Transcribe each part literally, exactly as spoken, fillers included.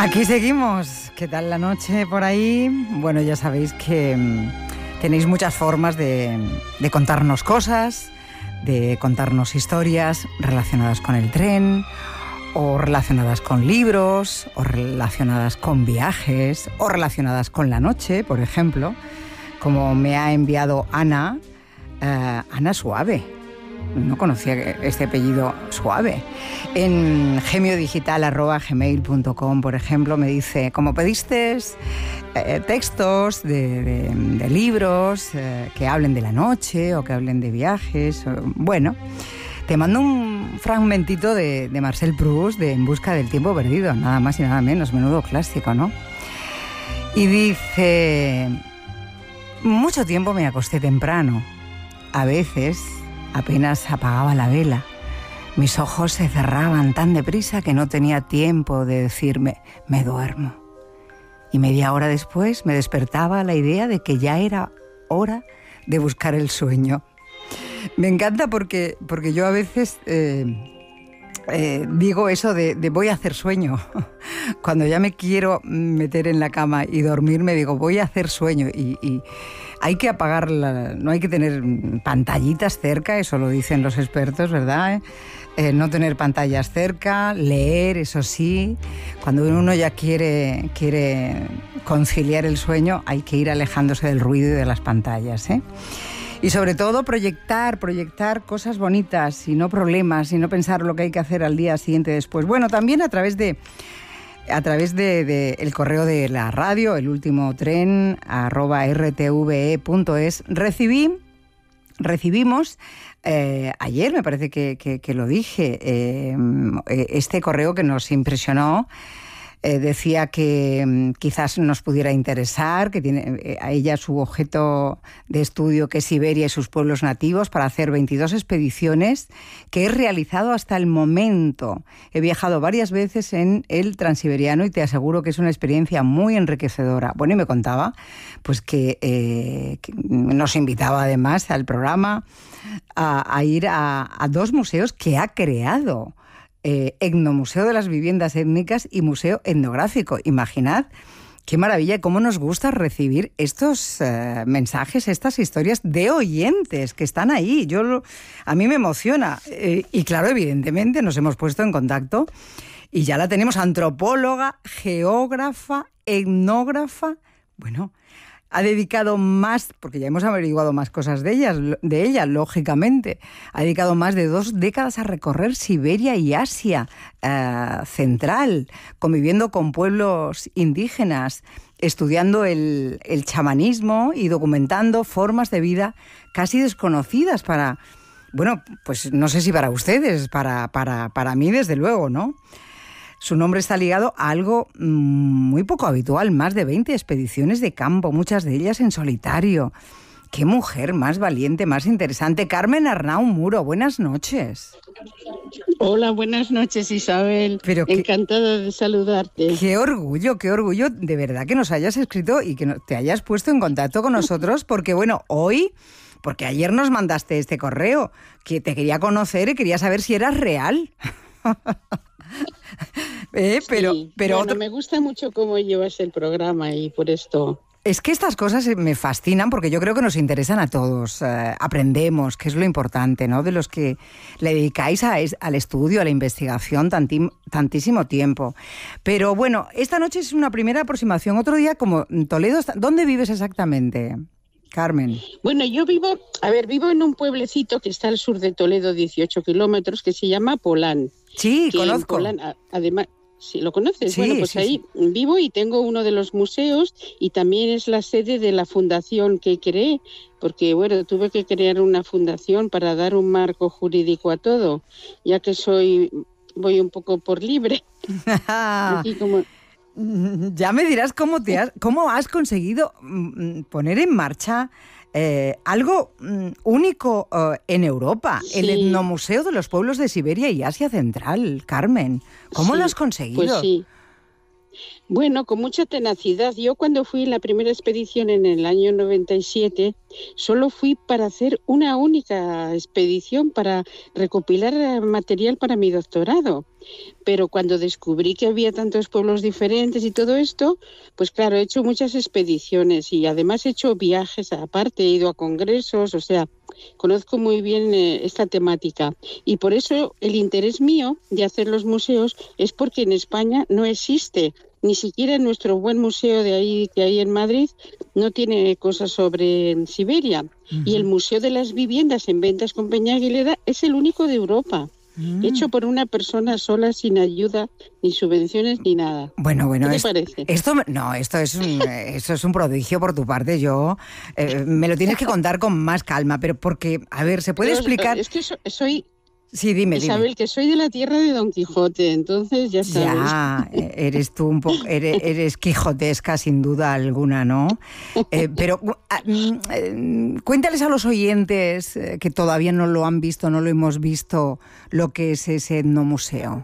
Aquí seguimos. ¿Qué tal la noche por ahí? Bueno, ya sabéis que mmm, tenéis muchas formas de, de contarnos cosas, de contarnos historias relacionadas con el tren, o relacionadas con libros, o relacionadas con viajes, o relacionadas con la noche, por ejemplo, como me ha enviado Ana, uh, Ana Suave. No conocía este apellido Suave. En gemiodigital arroba gmail punto com, por ejemplo, me dice, como pediste eh, textos de, de, de libros eh, que hablen de la noche o que hablen de viajes, o, bueno, te mando un fragmentito de, de Marcel Proust de En busca del tiempo perdido, nada más y nada menos, menudo clásico, ¿no? Y dice, mucho tiempo me acosté temprano, a veces apenas apagaba la vela. Mis ojos se cerraban tan deprisa que no tenía tiempo de decirme, me duermo. Y media hora después me despertaba la idea de que ya era hora de buscar el sueño. Me encanta porque, porque yo a veces eh, eh, digo eso de, de voy a hacer sueño. Cuando ya me quiero meter en la cama y dormirme, digo voy a hacer sueño. Y, y hay que apagar, la, no hay que tener pantallitas cerca, eso lo dicen los expertos, ¿verdad? ¿Eh? Eh, no tener pantallas cerca, leer, eso sí. Cuando uno ya quiere, quiere conciliar el sueño, hay que ir alejándose del ruido y de las pantallas, ¿eh? Y sobre todo proyectar, proyectar cosas bonitas y no problemas, y no pensar lo que hay que hacer al día siguiente después. Bueno, también a través de... A través de, de el correo de la radio, el último tren, arroba rtve punto es, recibí, recibimos, eh, ayer me parece que, que, que lo dije, eh, este correo que nos impresionó. Eh, decía que um, quizás nos pudiera interesar, que tiene eh, a ella su objeto de estudio, que es Siberia y sus pueblos nativos, para hacer veintidós expediciones que he realizado hasta el momento. He viajado varias veces en el Transiberiano y te aseguro que es una experiencia muy enriquecedora. Bueno, y me contaba pues que, eh, que nos invitaba además al programa a, a ir a, a dos museos que ha creado. Eh, Etnomuseo de las Viviendas Étnicas y Museo Etnográfico. Imaginad qué maravilla y cómo nos gusta recibir estos eh, mensajes, estas historias de oyentes que están ahí. Yo lo, a mí me emociona. Eh, y claro, evidentemente nos hemos puesto en contacto y ya la tenemos, antropóloga, geógrafa, etnógrafa. Bueno, ha dedicado más, porque ya hemos averiguado más cosas de, ellas, de ella, lógicamente, ha dedicado más de dos décadas a recorrer Siberia y Asia eh, central, conviviendo con pueblos indígenas, estudiando el, el chamanismo y documentando formas de vida casi desconocidas para, bueno, pues no sé si para ustedes, para, para, para mí desde luego, ¿no? Su nombre está ligado a algo muy poco habitual, más de veinte expediciones de campo, muchas de ellas en solitario. ¡Qué mujer más valiente, más interesante! Carmen Arnau Muro, buenas noches. Hola, buenas noches, Isabel. Pero encantada qué, de saludarte. ¡Qué orgullo, qué orgullo! De verdad que nos hayas escrito y que te hayas puesto en contacto con nosotros, porque bueno, hoy... Porque ayer nos mandaste este correo, que te quería conocer y quería saber si eras real. eh, pero, sí, pero bueno, otro... me gusta mucho cómo llevas el programa y por esto... Es que estas cosas me fascinan porque yo creo que nos interesan a todos. Eh, aprendemos, que es lo importante, ¿no? De los que le dedicáis a, al estudio, a la investigación tantim, tantísimo tiempo. Pero bueno, esta noche es una primera aproximación. Otro día, como Toledo, ¿dónde vives exactamente, Carmen? Bueno, yo vivo, a ver, vivo en un pueblecito que está al sur de Toledo, dieciocho kilómetros, que se llama Polán. Sí, conozco. Polán, además, ¿sí lo conoces? Sí, bueno, pues sí, ahí sí. vivo y tengo uno de los museos y también es la sede de la fundación que creé, porque bueno, tuve que crear una fundación para dar un marco jurídico a todo, ya que soy, voy un poco por libre. Así como... Ya me dirás cómo te has, cómo has conseguido poner en marcha eh, algo único uh, en Europa, sí. El Etnomuseo de los Pueblos de Siberia y Asia Central, Carmen. ¿Cómo sí, lo has conseguido? Pues sí. Bueno, con mucha tenacidad. Yo cuando fui en la primera expedición en el año noventa y siete, solo fui para hacer una única expedición para recopilar material para mi doctorado. pero cuando descubrí que había tantos pueblos diferentes y todo esto, pues claro, he hecho muchas expediciones y además he hecho viajes aparte, he ido a congresos, o sea, conozco muy bien eh, esta temática. Y por eso el interés mío de hacer los museos es porque en España no existe. Ni siquiera en nuestro buen museo de ahí que hay en Madrid no tiene cosas sobre Siberia. Uh-huh. Y el Museo de las Viviendas en Ventas con Peña Aguilera es el único de Europa. Uh-huh. Hecho por una persona sola, sin ayuda, ni subvenciones, ni nada. Bueno, bueno, ¿qué te es, parece? Esto, no, esto es, un, esto es un prodigio por tu parte. Yo eh, me lo tienes que contar con más calma, pero porque, a ver, ¿se puede pero, explicar? Es que so, soy... Sí, dime, Isabel, dime. que soy de la tierra de Don Quijote, entonces ya sabes. Ya, eres tú un poco, eres, eres quijotesca sin duda alguna, ¿no? Eh, pero eh, cuéntales a los oyentes que todavía no lo han visto, no lo hemos visto, lo que es ese etnomuseo.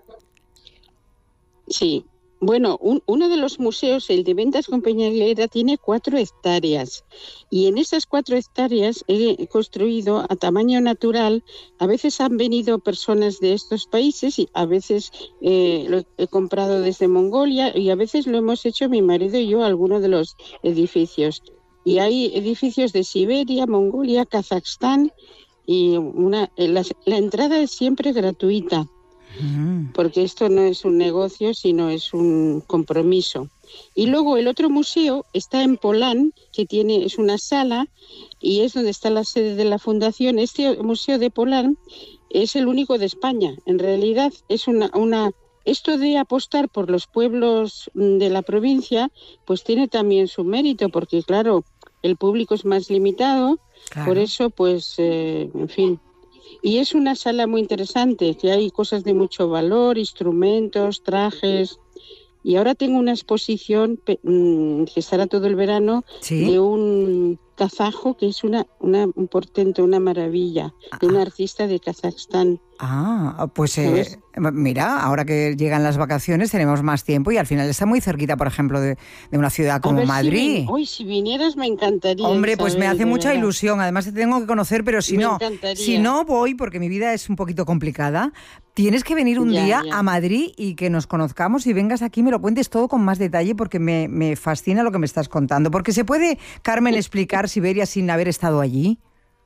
Sí. Bueno, un, uno de los museos, el de Ventas con Peña Aguilera, tiene cuatro hectáreas y en esas cuatro hectáreas he construido a tamaño natural. A veces han venido personas de estos países y a veces eh, lo he comprado desde Mongolia y a veces lo hemos hecho mi marido y yo, algunos de los edificios. Y hay edificios de Siberia, Mongolia, Kazajstán y una, la, la entrada es siempre gratuita. Porque esto no es un negocio, sino es un compromiso. Y luego el otro museo está en Polán, que tiene es una sala y es donde está la sede de la fundación. Este museo de Polán es el único de España. En realidad es una, una esto de apostar por los pueblos de la provincia, pues tiene también su mérito, porque claro, el público es más limitado. Claro. Por eso, pues, eh, en fin. Y es una sala muy interesante, que hay cosas de mucho valor, instrumentos, trajes. Y ahora tengo una exposición que estará todo el verano, ¿sí?, de un kazajo que es una, una, un portento, una maravilla, ah. de un artista de Kazajstán. Ah, pues eh, mira, ahora que llegan las vacaciones tenemos más tiempo y al final está muy cerquita, por ejemplo, de, de una ciudad como a Madrid. Si Uy, si vinieras me encantaría. Hombre, pues Isabel, me hace mucha verdad. ilusión. Además te tengo que conocer, pero si me no, encantaría. si no voy, porque mi vida es un poquito complicada, tienes que venir un ya, día ya. a Madrid y que nos conozcamos y vengas aquí y me lo cuentes todo con más detalle, porque me, me fascina lo que me estás contando. Porque se puede, Carmen, explicar Siberia sin haber estado allí.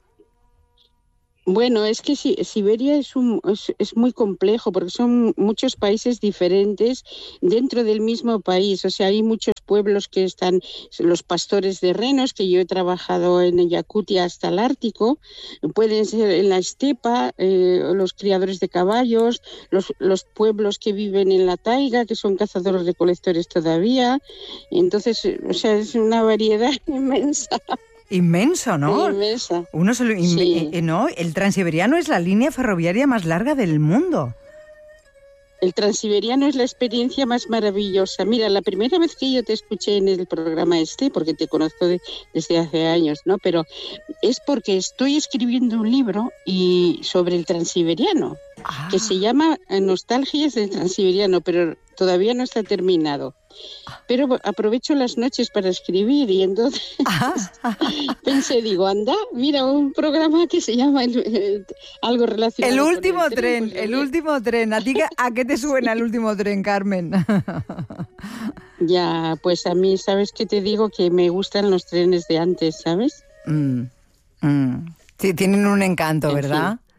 Bueno, es que si, Siberia es, un, es, es muy complejo porque son muchos países diferentes dentro del mismo país. O sea, hay muchos pueblos que están, los pastores de renos, que yo he trabajado en Yakutia hasta el Ártico, pueden ser en la estepa, eh, los criadores de caballos, los, los pueblos que viven en la taiga, que son cazadores recolectores todavía. Entonces, o sea, es una variedad inmensa. Inmenso, ¿no? Inmensa. Uno se lo, sí. eh, ¿no? El Transiberiano es la línea ferroviaria más larga del mundo. El Transiberiano es la experiencia más maravillosa. Mira, la primera vez que yo te escuché en el programa este, porque te conozco de, desde hace años, ¿no? Pero es porque estoy escribiendo un libro y sobre el Transiberiano, ah. que se llama Nostalgias del Transiberiano, pero todavía no está terminado. Pero aprovecho las noches para escribir y entonces pensé, digo, anda, mira, un programa que se llama el, el, algo relacionado el con último el tren, tren. Pues el último tren. ¿A ti qué, a qué te suena el último tren, Carmen? Ya, pues a mí, ¿sabes qué te digo? Que me gustan los trenes de antes, ¿sabes? Mm, mm. Sí, tienen un encanto, en ¿verdad? Fin.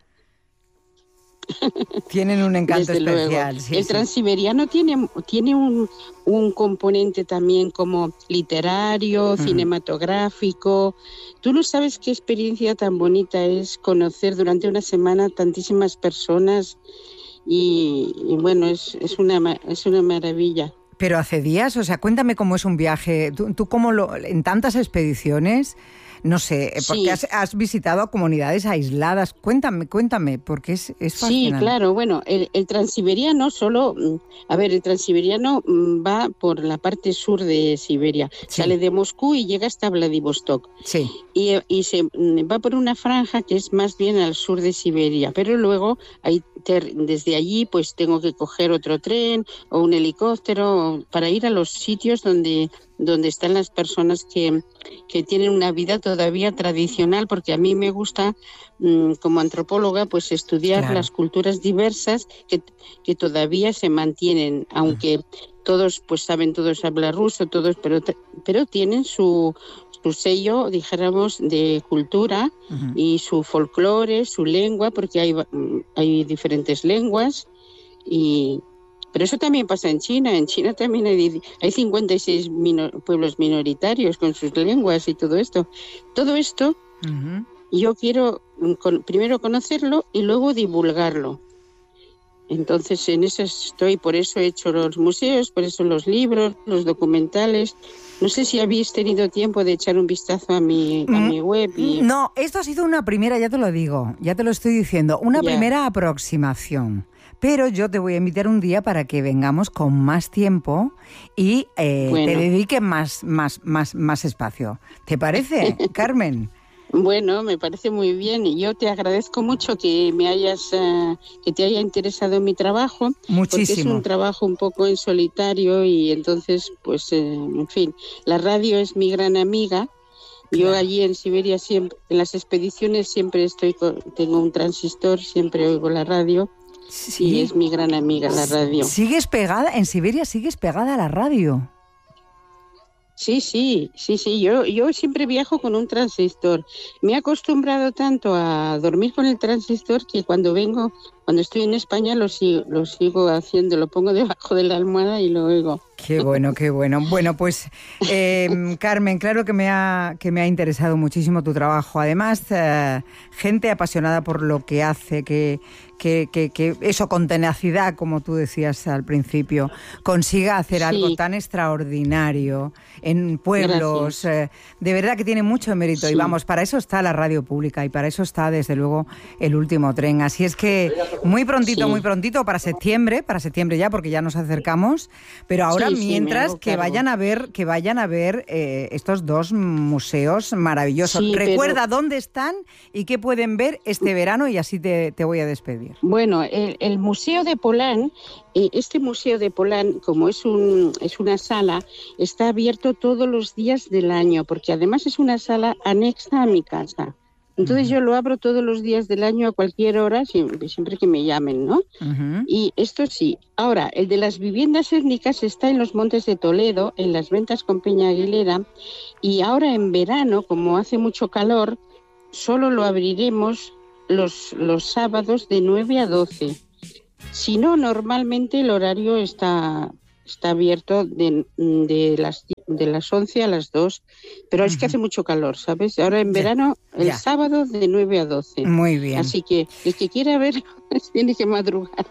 Tienen un encanto Desde especial. Sí, el sí. Transiberiano tiene, tiene un, un componente también como literario, mm. cinematográfico. Tú no sabes qué experiencia tan bonita es conocer durante una semana tantísimas personas y, y bueno, es, es, una, es una maravilla. Pero hace días, o sea, cuéntame cómo es un viaje. Tú, tú cómo lo, en tantas expediciones... No sé, porque sí. has, has visitado a comunidades aisladas. Cuéntame, cuéntame, porque es, es fascinante. Sí, claro, bueno, el, el Transiberiano solo... A ver, el Transiberiano va por la parte sur de Siberia. Sí. Sale de Moscú y llega hasta Vladivostok. Sí. Y, y se va por una franja que es más bien al sur de Siberia. Pero luego, hay ter, desde allí, pues tengo que coger otro tren o un helicóptero para ir a los sitios donde... donde están las personas que, que tienen una vida todavía tradicional, porque a mí me gusta, mmm, como antropóloga, pues estudiar claro. las culturas diversas que, que todavía se mantienen, aunque todos pues saben todos hablar ruso, todos, pero, pero tienen su, su sello, dijéramos, de cultura uh-huh. y su folclore, su lengua, porque hay, hay diferentes lenguas. Y pero eso también pasa en China. En China también hay, hay cincuenta y seis minor, pueblos minoritarios con sus lenguas y todo esto. Todo esto uh-huh. yo quiero con, primero conocerlo y luego divulgarlo. Entonces en eso estoy, por eso he hecho los museos, por eso los libros, los documentales. No sé si habéis tenido tiempo de echar un vistazo a mi, a mi web. Y... No, esto ha sido una primera, ya te lo digo, ya te lo estoy diciendo, una ya. primera aproximación. Pero yo te voy a invitar un día para que vengamos con más tiempo y eh, bueno. te dedique más, más, más, más espacio. ¿Te parece, Carmen? Bueno, me parece muy bien y yo te agradezco mucho que me hayas, uh, que te haya interesado en mi trabajo. Muchísimo. Porque es un trabajo un poco en solitario y entonces, pues, eh, en fin, la radio es mi gran amiga. Yo allí en Siberia siempre, en las expediciones siempre estoy, con, tengo un transistor, siempre oigo la radio. Sí. Y es mi gran amiga la radio. ¿Sigues pegada? En Siberia sigues pegada a la radio. Sí, sí, sí, sí. Yo, yo siempre viajo con un transistor. Me he acostumbrado tanto a dormir con el transistor que cuando vengo, cuando estoy en España, lo sigo, lo sigo haciendo. Lo pongo debajo de la almohada y lo oigo. Qué bueno, qué bueno. Bueno, pues, eh, Carmen, claro que me, ha, que me ha interesado muchísimo tu trabajo. Además, eh, gente apasionada por lo que hace, que... Que, que, que eso con tenacidad, como tú decías al principio, consiga hacer sí. algo tan extraordinario en pueblos. Eh, de verdad que tiene mucho mérito. Sí. Y vamos, para eso está la radio pública y para eso está, desde luego, El Último Tren. Así es que muy prontito, sí. muy prontito, para septiembre, para septiembre ya, porque ya nos acercamos. Pero ahora, sí, mientras, sí, que, vayan a ver, que vayan a ver eh, estos dos museos maravillosos. Sí, Recuerda pero... dónde están y qué pueden ver este verano y así te, te voy a despedir. Bueno, el, el Museo de Polán, eh, este Museo de Polán, como es, un, es una sala, está abierto todos los días del año, porque además es una sala anexa a mi casa. Entonces uh-huh. yo lo abro todos los días del año a cualquier hora, siempre, siempre que me llamen, ¿no? Uh-huh. Y esto sí. Ahora, el de las viviendas étnicas está en los Montes de Toledo, en las Ventas con Peña Aguilera, y ahora en verano, como hace mucho calor, solo lo abriremos Los, los sábados de nueve a doce. Si no, normalmente el horario está, está abierto de, de, las, de las once a las dos, pero uh-huh. es que hace mucho calor, ¿sabes? Ahora en verano, el ya. sábado de nueve a doce. Muy bien. Así que el que quiera ver tiene que madrugar.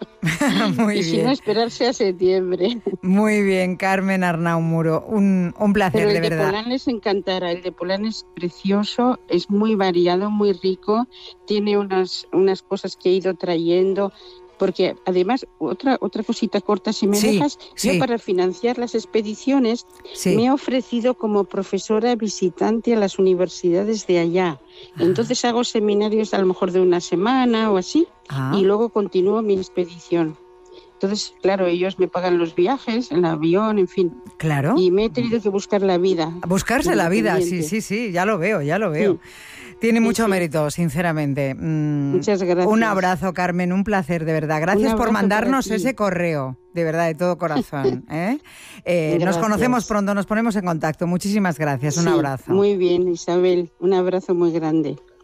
Muy y bien. si no, esperarse a septiembre. Muy bien, Carmen Arnau Muro. Un, un placer, Pero de el de verdad. Polán les encantará. El de Polán es precioso, es muy variado, muy rico. Tiene unas, unas cosas que he ido trayendo. Porque además, otra otra cosita corta, si me sí, dejas, sí. yo para financiar las expediciones sí. me he ofrecido como profesora visitante a las universidades de allá. Ah. Entonces hago seminarios a lo mejor de una semana o así, ah. y luego continúo mi expedición. Entonces, claro, ellos me pagan los viajes, el avión, en fin. Claro. Y me he tenido que buscar la vida. Buscarse la vida, sí, sí, sí, ya lo veo, ya lo veo. Sí. Tiene mucho sí, mérito, sinceramente. Mm, Muchas gracias. Un abrazo, Carmen, un placer, de verdad. Gracias por mandarnos ese correo, de verdad, de todo corazón. ¿eh? Eh, nos conocemos pronto, nos ponemos en contacto. Muchísimas gracias, un sí, abrazo. Muy bien, Isabel, un abrazo muy grande.